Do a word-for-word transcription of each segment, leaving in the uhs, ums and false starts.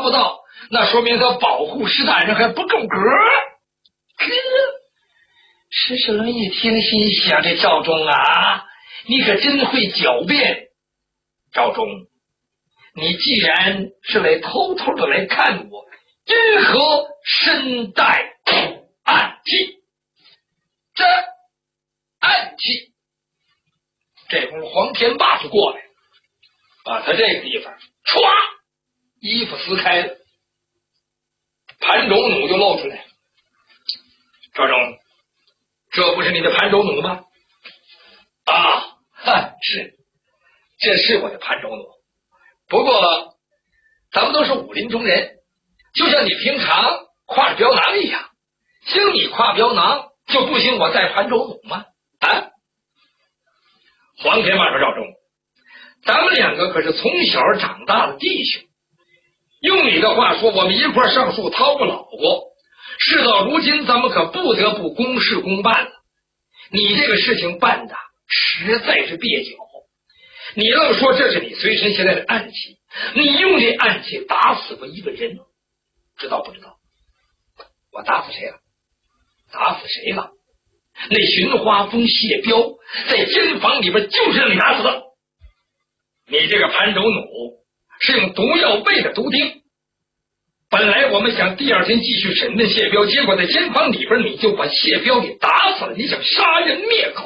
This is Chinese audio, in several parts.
不到，那说明他保护石大人还不够格。呵，石世伦一听，心想：这赵忠啊，你可真会狡辩。赵忠，你既然是来偷偷的来看我，因何身带暗器？这暗器，这功夫黄天霸就过来，把他这个地方歘，衣服撕开了，盘轴弩就露出来。赵忠，这不是你的盘轴弩吗？啊，哈，是，这是我的盘轴弩。不过咱们都是武林中人，就像你平常挎着镖囊一样，兴你挎镖囊，就不兴我带盘轴弩吗？啊！黄天霸说：“赵忠，咱们两个可是从小长大的弟兄，用你的话说，我们一块上树掏不老过。事到如今，咱们可不得不公事公办了。你这个事情办的实在是蹩脚，你愣说这是你随身携带的暗器，你用这暗器打死过一个人，知道不知道？我打死谁了？打死谁了？那寻花峰谢彪在监房里边就是让你打死的。你这个盘轴弩是用毒药喂的毒钉。本来我们想第二天继续审问谢彪，结果在监房里边你就把谢彪给打死了，你想杀人灭口。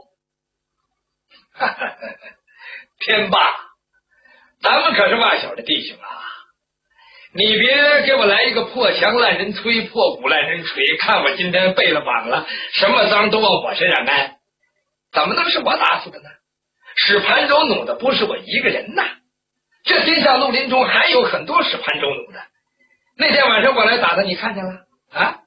天霸，咱们可是发小的弟兄啊，你别给我来一个破墙烂人推，破鼓烂人锤，看我今天背了膀了，什么脏都往我身上安，怎么能是我打死的呢？使盘轴弩的不是我一个人呐，这天下绿林中还有很多使盘轴弩的。那天晚上我来打他，你看见了啊？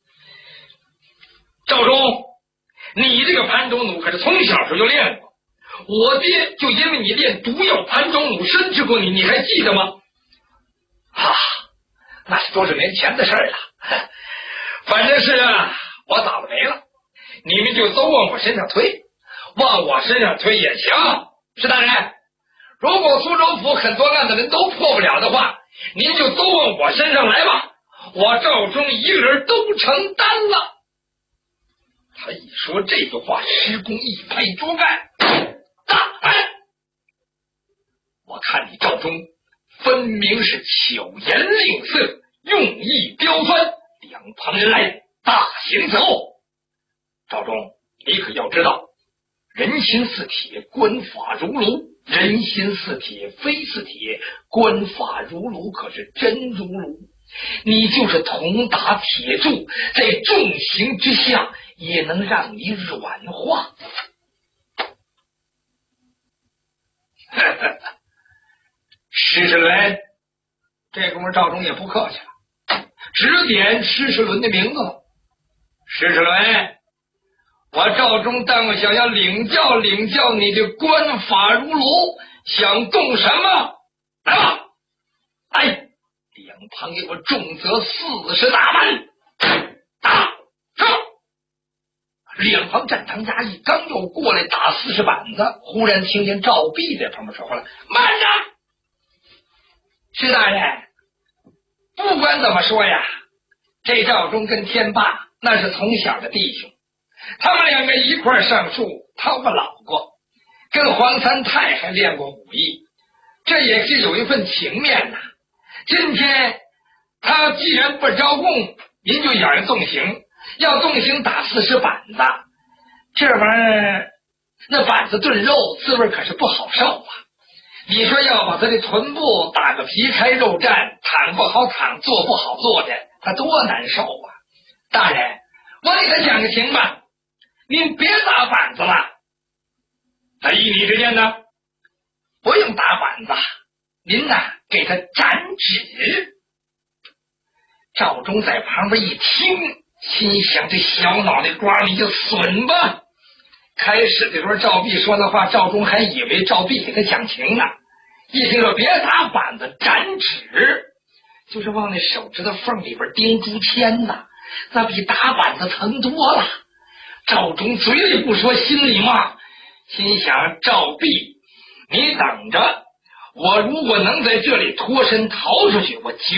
赵忠，你这个盘轴弩可是从小时候就练过，我爹就因为你练毒药盘轴弩申斥过你，你还记得吗？啊，那是多少年前的事了。反正是啊，我倒了霉了，你们就都往我身上推，往我身上推也行。石大人，如果苏州府很多案子人都破不了的话，您就都往我身上来吧，我赵忠一个人都承担了。他一说这句话，施公一拍桌盖，大胆！我看你赵忠分明是巧言令色，用意刁钻，两旁人来，大行此后。赵忠，你可要知道，人心似铁，官法如炉。人心似铁，非似铁，官法如炉，可是真如炉。你就是铜打铁柱，在重刑之下，也能让你软化。施世伦，这功夫赵忠也不客气了，指点施世伦的名字了。施世伦，我赵忠当想要领教领教你的官法如炉，想动什么？来吧！哎，两旁给我重则四十大板，打上！两旁站堂衙役刚要过来打四十板子，忽然听见赵弼在旁边说话了：“慢着！施大人，不管怎么说呀，这赵忠跟天霸那是从小的弟兄。他们两个一块上树掏不老过，跟黄三太还练过武艺，这也是有一份情面呐。今天他既然不招供，您就咬人动刑，要动刑打四十板子，这玩意儿那板子炖肉滋味可是不好受啊。你说要把他的臀部打个皮开肉绽，躺不好躺，坐不好坐的，他多难受啊。大人，我给他讲个情吧，您别打板子了。那依你之见呢？不用打板子，您呐给他斩指。赵忠在旁边一听，心想这小脑袋瓜你就损吧。开始的时候赵弼说的话，赵忠还以为赵弼给他讲情呢，一听说别打板子斩指，就是往那手指头缝里边钉竹签呐，那比打板子疼多了。赵忠嘴里不说，心里骂，心想赵弼，你等着，我如果能在这里脱身逃出去，我